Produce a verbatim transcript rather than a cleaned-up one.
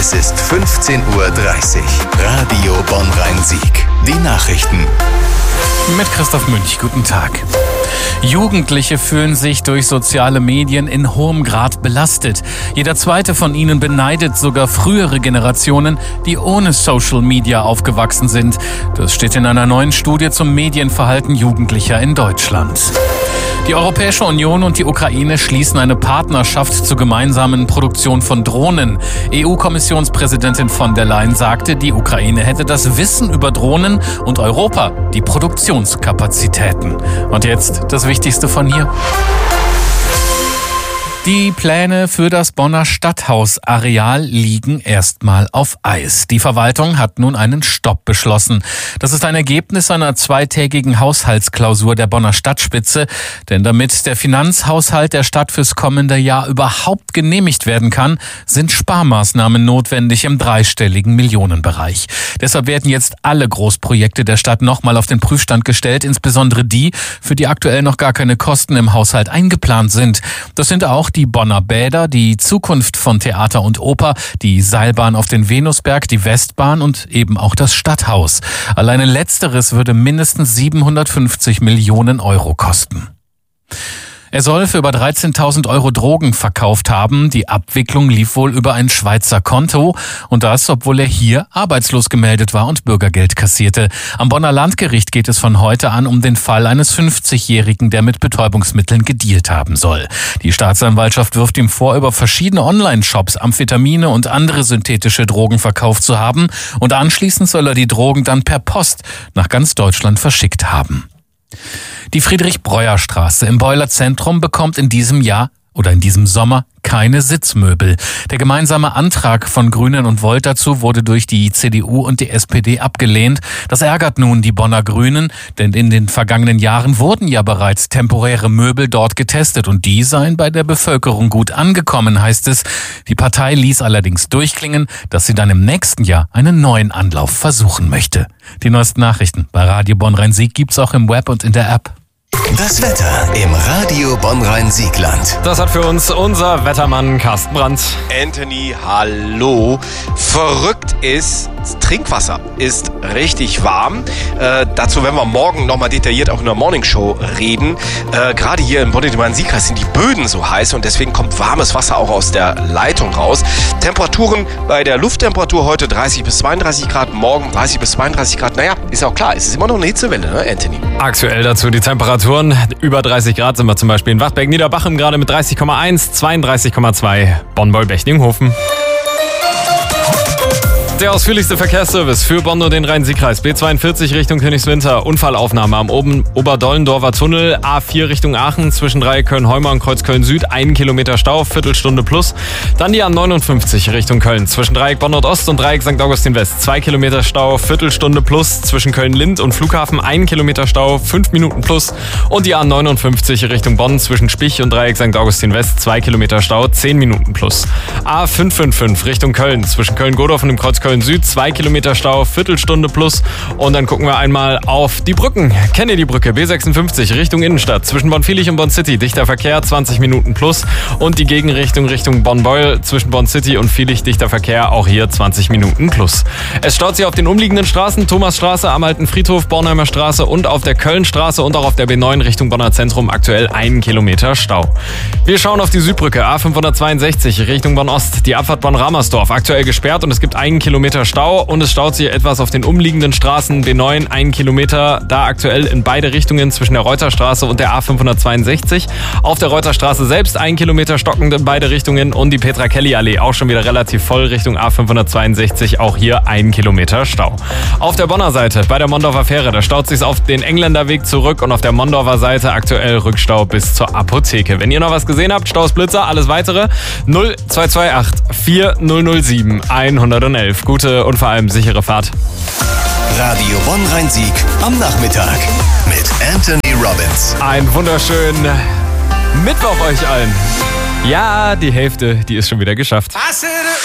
Es ist fünfzehn Uhr dreißig. Radio Bonn-Rhein-Sieg. Die Nachrichten. Mit Christoph Münch. Guten Tag. Jugendliche fühlen sich durch soziale Medien in hohem Grad belastet. Jeder zweite von ihnen beneidet sogar frühere Generationen, die ohne Social Media aufgewachsen sind. Das steht in einer neuen Studie zum Medienverhalten Jugendlicher in Deutschland. Die Europäische Union und die Ukraine schließen eine Partnerschaft zur gemeinsamen Produktion von Drohnen. E U-Kommissionspräsidentin von der Leyen sagte, die Ukraine hätte das Wissen über Drohnen und Europa die Produktionskapazitäten. Und jetzt das Wichtigste von hier. Die Pläne für das Bonner Stadthausareal liegen erstmal auf Eis. Die Verwaltung hat nun einen Stopp beschlossen. Das ist ein Ergebnis einer zweitägigen Haushaltsklausur der Bonner Stadtspitze. Denn damit der Finanzhaushalt der Stadt fürs kommende Jahr überhaupt genehmigt werden kann, sind Sparmaßnahmen notwendig im dreistelligen Millionenbereich. Deshalb werden jetzt alle Großprojekte der Stadt nochmal auf den Prüfstand gestellt, insbesondere die, für die aktuell noch gar keine Kosten im Haushalt eingeplant sind. Das sind auch die Bonner Bäder, die Zukunft von Theater und Oper, die Seilbahn auf den Venusberg, die Westbahn und eben auch das Stadthaus. Alleine letzteres würde mindestens siebenhundertfünfzig Millionen Euro kosten. Er soll für über dreizehntausend Euro Drogen verkauft haben. Die Abwicklung lief wohl über ein Schweizer Konto. Und das, obwohl er hier arbeitslos gemeldet war und Bürgergeld kassierte. Am Bonner Landgericht geht es von heute an um den Fall eines fünfzigjährigen, der mit Betäubungsmitteln gedealt haben soll. Die Staatsanwaltschaft wirft ihm vor, über verschiedene Online-Shops Amphetamine und andere synthetische Drogen verkauft zu haben. Und anschließend soll er die Drogen dann per Post nach ganz Deutschland verschickt haben. Die Friedrich-Breuer-Straße im Beuler Zentrum bekommt in diesem Jahr oder in diesem Sommer keine Sitzmöbel. Der gemeinsame Antrag von Grünen und Volt dazu wurde durch die C D U und die S P D abgelehnt. Das ärgert nun die Bonner Grünen, denn in den vergangenen Jahren wurden ja bereits temporäre Möbel dort getestet und die seien bei der Bevölkerung gut angekommen, heißt es. Die Partei ließ allerdings durchklingen, dass sie dann im nächsten Jahr einen neuen Anlauf versuchen möchte. Die neuesten Nachrichten bei Radio Bonn-Rhein-Sieg gibt's auch im Web und in der App. Das Wetter im Radio Bonn-Rhein-Siegland. Das hat für uns unser Wettermann Carsten Brandt. Anthony, hallo. Verrückt ist, das Trinkwasser ist richtig warm. Äh, dazu werden wir morgen nochmal detailliert auch in der Morningshow reden. Äh, Gerade hier im Bonn-Rhein-Sieg-Kreis sind die Böden so heiß und deswegen kommt warmes Wasser auch aus der Leitung raus. Temperaturen bei der Lufttemperatur heute dreißig bis zweiunddreißig Grad, morgen dreißig bis zweiunddreißig Grad. Naja, ist auch klar, es ist immer noch eine Hitzewelle, ne, Anthony? Aktuell dazu die Temperatur. Über dreißig Grad sind wir zum Beispiel in Wachtberg-Niederbachem gerade mit dreißig Komma eins, zweiunddreißig Komma zwei Bonn-Beul-Bechtinghofen. Der ausführlichste Verkehrsservice für Bonn und den Rhein-Sieg-Kreis. B zweiundvierzig Richtung Königswinter. Unfallaufnahme am Oben Oberdollendorfer Tunnel. A vier Richtung Aachen zwischen Dreieck Köln-Heumer und Kreuz Köln-Süd. Ein Kilometer Stau, Viertelstunde plus. Dann die A neunundfünfzig Richtung Köln. Zwischen Dreieck Bonn-Nordost und Dreieck Sankt Augustin-West. Zwei Kilometer Stau, Viertelstunde plus. Zwischen Köln-Lind und Flughafen. Ein Kilometer Stau, fünf Minuten plus. Und die A neunundfünfzig Richtung Bonn. Zwischen Spich und Dreieck Sankt Augustin-West. Zwei Kilometer Stau, zehn Minuten plus. A fünf fünf fünf Richtung Köln. Zwischen Köln-Godorf und dem Kreuz Köln-Süd. Zwei Kilometer Stau, Viertelstunde plus. Und dann gucken wir einmal auf die Brücken. Kennedy-Brücke, B sechsundfünfzig Richtung Innenstadt. Zwischen Bonn-Vilich und Bonn-City. Dichter Verkehr, zwanzig Minuten plus. Und die Gegenrichtung Richtung Bonn-Beul. Zwischen Bonn-City und Vilich. Dichter Verkehr, auch hier zwanzig Minuten plus. Es staut sich auf den umliegenden Straßen. Thomasstraße, am Alten Friedhof, Bornheimer Straße und auf der Kölnstraße und auch auf der B neun Richtung Bonner Zentrum aktuell einen Kilometer Stau. Wir schauen auf die Südbrücke, A fünfhundertzweiundsechzig Richtung Bonn-Ost. Die Abfahrt Bonn-Ramersdorf aktuell gesperrt und es gibt einen Kilometer Stau. Und es staut sich etwas auf den umliegenden Straßen. B neun, ein Kilometer, da aktuell in beide Richtungen zwischen der Reuterstraße und der A fünfhundertzweiundsechzig. Auf der Reuterstraße selbst ein Kilometer stockend in beide Richtungen und die Petra-Kelly-Allee auch schon wieder relativ voll Richtung A fünfhundertzweiundsechzig. Auch hier ein Kilometer Stau. Auf der Bonner Seite bei der Mondorfer Fähre, da staut sich auf den Engländerweg zurück und auf der Mondorfer Seite aktuell Rückstau bis zur Apotheke. Wenn ihr noch was gesehen habt, Staus, Blitzer, alles weitere null zwei zwei acht vier null null sieben hundertelf. Gute und vor allem sichere Fahrt. Radio Bonn-Rhein-Sieg am Nachmittag mit Anthony Robbins. Ein wunderschönen Mittwoch euch allen. Ja, die Hälfte, die ist schon wieder geschafft.